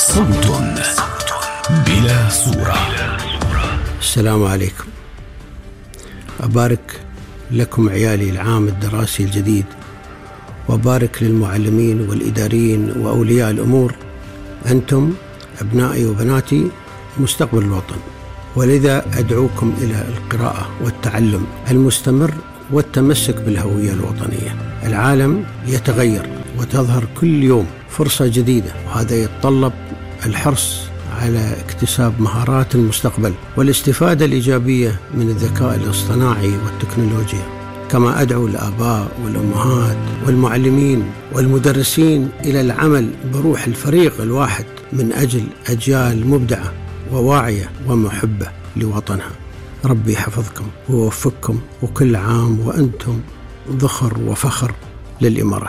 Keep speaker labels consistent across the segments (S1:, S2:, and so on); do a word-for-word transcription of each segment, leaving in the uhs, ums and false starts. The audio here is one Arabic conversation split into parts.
S1: صوت بلا صورة.
S2: السلام عليكم. أبارك لكم عيالي العام الدراسي الجديد، وأبارك للمعلمين والإداريين وأولياء الأمور. أنتم أبنائي وبناتي مستقبل الوطن، ولذا أدعوكم إلى القراءة والتعلم المستمر والتمسك بالهوية الوطنية. العالم يتغير وتظهر كل يوم فرصة جديدة، وهذا يتطلب الحرص على اكتساب مهارات المستقبل والاستفادة الإيجابية من الذكاء الاصطناعي والتكنولوجيا. كما أدعو الآباء والأمهات والمعلمين والمدرسين إلى العمل بروح الفريق الواحد من أجل أجيال مبدعة وواعية ومحبة لوطنها. ربي يحفظكم ويوفقكم، وكل عام وأنتم ذخر وفخر للإمارات.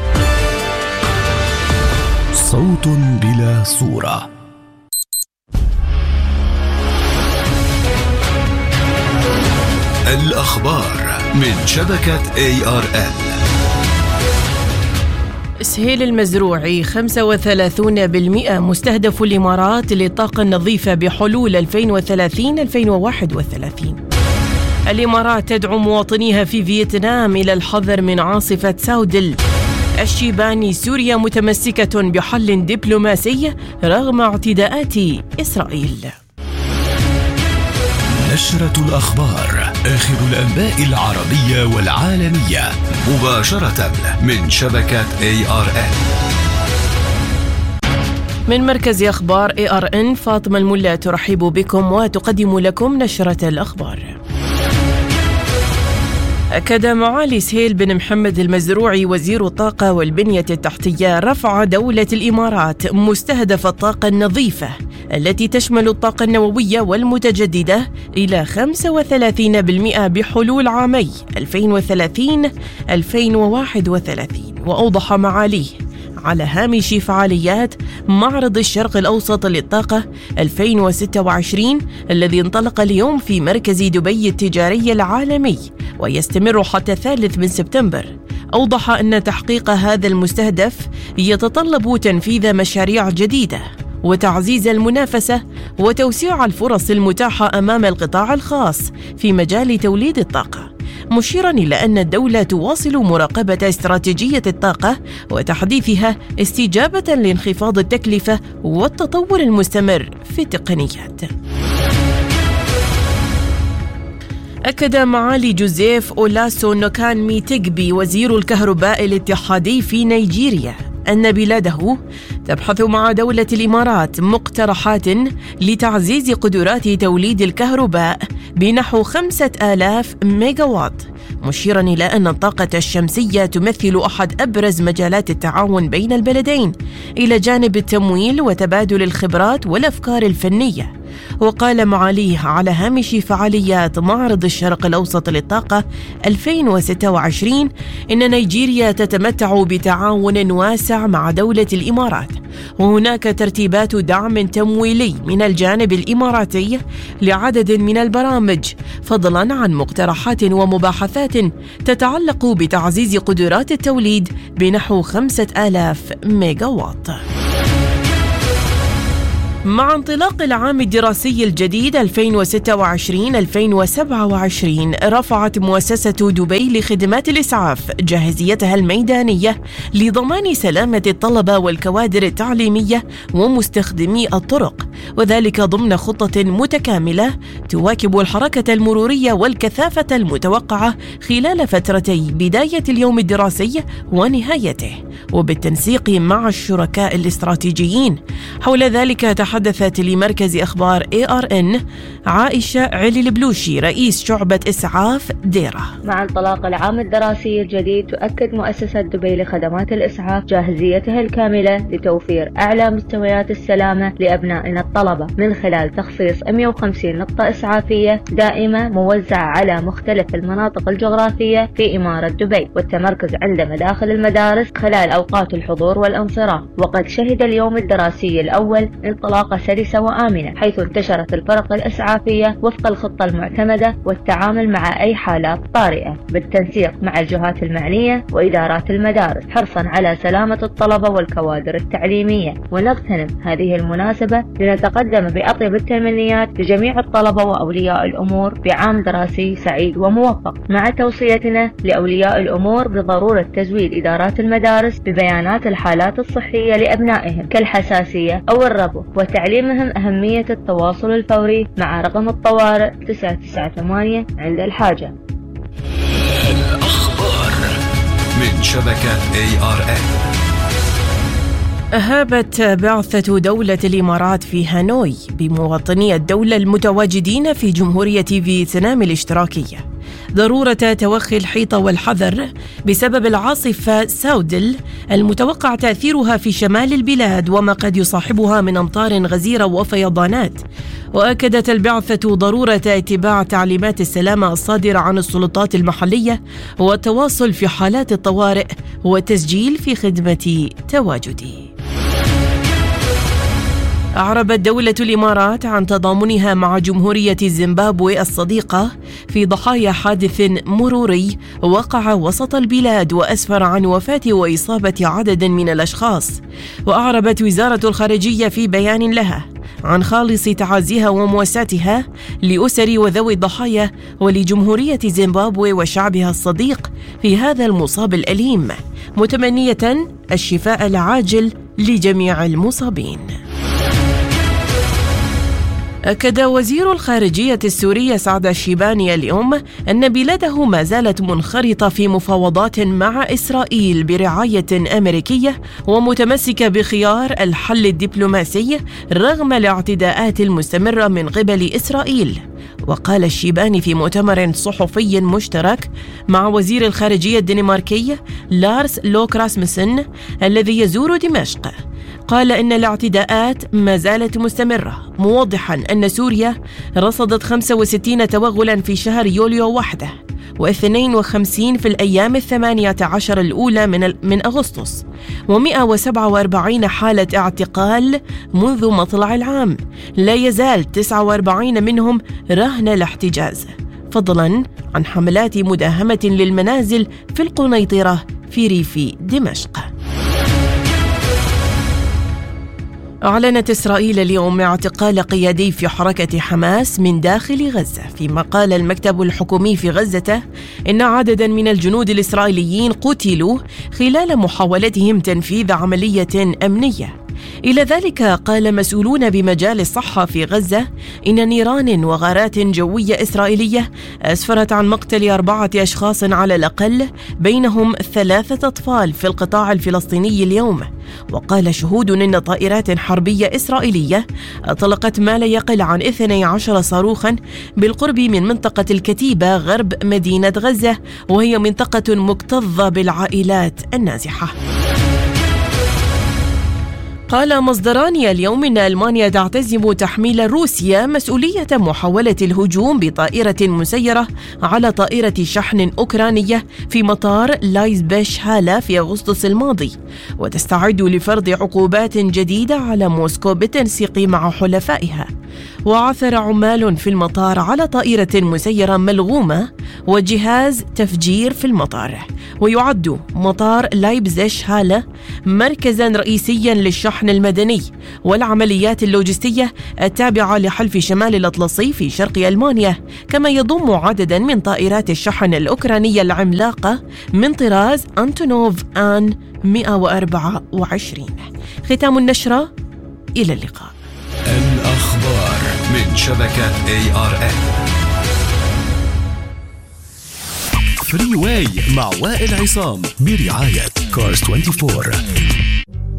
S1: صوت بلا صورة. الأخبار من شبكة إيه آر إل.
S3: سهيل المزروعي خمسة وثلاثين بالمئة مستهدف الإمارات للطاقة النظيفة بحلول ألفين وثلاثين ألفين وواحد وثلاثين. الإمارات تدعو مواطنيها في فيتنام إلى الحذر من عاصفة ساودل. الشيباني: سوريا متمسكة بحل دبلوماسي رغم اعتداءات إسرائيل.
S1: نشرة الأخبار، آخر الأنباء العربية والعالمية، مباشرة من شبكة إيه آر إن.
S3: من مركز أخبار إيه آر إن، فاطمة الملا ترحب بكم وتقدم لكم نشرة الأخبار. أكد معالي سهيل بن محمد المزروعي وزير الطاقة والبنية التحتية رفع دولة الإمارات مستهدف الطاقة النظيفة التي تشمل الطاقة النووية والمتجددة إلى خمسة وثلاثين بالمئة بحلول عامي ألفين وثلاثين ألفين وواحد وثلاثين. وأوضح معاليه على هامش فعاليات معرض الشرق الأوسط للطاقة ألفين وستة وعشرين الذي انطلق اليوم في مركز دبي التجاري العالمي ويستمر حتى الثالث من سبتمبر. أوضح أن تحقيق هذا المستهدف يتطلب تنفيذ مشاريع جديدة وتعزيز المنافسة وتوسيع الفرص المتاحة أمام القطاع الخاص في مجال توليد الطاقة، مشيرا إلى أن الدولة تواصل مراقبة استراتيجية الطاقة وتحديثها استجابة لانخفاض التكلفة والتطور المستمر في التقنيات. أكد معالي جوزيف أولاسو نوكانمي تيغبي وزير الكهرباء الاتحادي في نيجيريا أن بلاده تبحث مع دولة الإمارات مقترحات لتعزيز قدرات توليد الكهرباء بنحو خمسة آلاف ميجاوات، مشيرا إلى أن الطاقة الشمسية تمثل أحد أبرز مجالات التعاون بين البلدين إلى جانب التمويل وتبادل الخبرات والأفكار الفنية. وقال معاليه على هامش فعاليات معرض الشرق الأوسط للطاقة ألفين وستة وعشرين إن نيجيريا تتمتع بتعاون واسع مع دولة الإمارات، وهناك ترتيبات دعم تمويلي من الجانب الإماراتي لعدد من البرامج، فضلا عن مقترحات ومباحثات تتعلق بتعزيز قدرات التوليد بنحو خمسة آلاف ميجاوات. مع انطلاق العام الدراسي الجديد ألفين وستة وعشرين ألفين وسبعة وعشرين، رفعت مؤسسة دبي لخدمات الإسعاف جاهزيتها الميدانية لضمان سلامة الطلبة والكوادر التعليمية ومستخدمي الطرق، وذلك ضمن خطة متكاملة تواكب الحركة المرورية والكثافة المتوقعة خلال فترتي بداية اليوم الدراسي ونهايته، وبالتنسيق مع الشركاء الاستراتيجيين. حول ذلك تحدثت لمركز أخبار إيه آر إن عائشة علي البلوشي رئيس شعبة إسعاف ديرة.
S4: مع انطلاق العام الدراسي الجديد، تؤكد مؤسسة دبي لخدمات الإسعاف جاهزيتها الكاملة لتوفير أعلى مستويات السلامة لأبنائنا الطلبة من خلال تخصيص مئة وخمسين نقطة إسعافية دائمة موزعة على مختلف المناطق الجغرافية في إمارة دبي، والتمركز عند مداخل المدارس خلال أوقات الحضور والانصراف. وقد شهد اليوم الدراسي الأول انطلاقة سلسة وآمنة، حيث انتشرت الفرق الإسعافية وفق الخطة المعتمدة والتعامل مع أي حالات طارئة بالتنسيق مع الجهات المعنية وإدارات المدارس، حرصا على سلامة الطلبة والكوادر التعليمية. ونغتنم هذه المناسبة لنتقدم بأطيب التمنيات لجميع الطلبة وأولياء الأمور بعام دراسي سعيد وموفق، مع توصيتنا لأولياء الأمور بضرورة تزويد إدارات المدارس ببيانات الحالات الصحية لأبنائهم كالحساسية أو الربو، وتعليمهم أهمية التواصل الفوري مع رقم الطوارئ تسعة تسعة ثمانية عند الحاجة.
S1: الأخبار من شبكة إيه آر إن.
S3: أهابت بعثة دولة الإمارات في هانوي بمواطني الدولة المتواجدين في جمهورية فيتنام الاشتراكية ضرورة توخي الحيطة والحذر بسبب العاصفة ساودل المتوقع تأثيرها في شمال البلاد وما قد يصاحبها من أمطار غزيرة وفيضانات. وأكدت البعثة ضرورة اتباع تعليمات السلامة الصادرة عن السلطات المحلية والتواصل في حالات الطوارئ والتسجيل في خدمة تواجدي. أعربت دولة الإمارات عن تضامنها مع جمهورية زيمبابوي الصديقة في ضحايا حادث مروري وقع وسط البلاد وأسفر عن وفاة وإصابة عدد من الأشخاص. وأعربت وزارة الخارجية في بيان لها عن خالص تعازيها ومواساتها لأسر وذوي الضحايا ولجمهورية زيمبابوي وشعبها الصديق في هذا المصاب الأليم، متمنية الشفاء العاجل لجميع المصابين. أكد وزير الخارجية السوري سعد الشيباني اليوم أن بلاده ما زالت منخرطة في مفاوضات مع إسرائيل برعاية أمريكية ومتمسكة بخيار الحل الدبلوماسي رغم الاعتداءات المستمرة من قبل إسرائيل. وقال الشيباني في مؤتمر صحفي مشترك مع وزير الخارجية الدنماركي لارس لوك راسمسن الذي يزور دمشق، قال إن الاعتداءات ما زالت مستمرة، موضحاً أن سوريا رصدت خمسة وستين توغلاً في شهر يوليو وحده واثنين وخمسين في الأيام الثمانية عشر الأولى من, من أغسطس، ومئة وسبعة وأربعين حالة اعتقال منذ مطلع العام، لا يزال تسعة وأربعين منهم رهن الاحتجاز، فضلاً عن حملات مداهمة للمنازل في القنيطرة في ريف دمشق. أعلنت إسرائيل اليوم اعتقال قيادي في حركة حماس من داخل غزة، فيما قال المكتب الحكومي في غزة إن عددا من الجنود الإسرائيليين قتلوا خلال محاولتهم تنفيذ عملية أمنية. إلى ذلك قال مسؤولون بمجال الصحة في غزة إن نيران وغارات جوية إسرائيلية أسفرت عن مقتل أربعة أشخاص على الأقل، بينهم ثلاثة أطفال في القطاع الفلسطيني اليوم. وقال شهود إن طائرات حربية إسرائيلية أطلقت ما لا يقل عن اثني عشر صاروخا بالقرب من منطقة الكتيبة غرب مدينة غزة، وهي منطقة مكتظة بالعائلات النازحة. قال مصدران اليوم إن ألمانيا تعتزم تحميل روسيا مسؤولية محاولة الهجوم بطائرة مسيرة على طائرة شحن أوكرانية في مطار لايزبيش هالا في أغسطس الماضي، وتستعد لفرض عقوبات جديدة على موسكو بالتنسيق مع حلفائها. وعثر عمال في المطار على طائرة مسيرة ملغومة وجهاز تفجير في المطار. ويعد مطار لايبزيش هالا مركزاً رئيسياً للشحن المدني والعمليات اللوجستية التابعة لحلف شمال الأطلسي في شرق ألمانيا، كما يضم عدداً من طائرات الشحن الأوكرانية العملاقة من طراز أنتونوف آن مئة وأربعة وعشرين. ختام النشرة، إلى اللقاء.
S1: الأخبار من شبكة إيه آر إن. فري واي مع وائل عصام برعاية كارز أربعة وعشرين.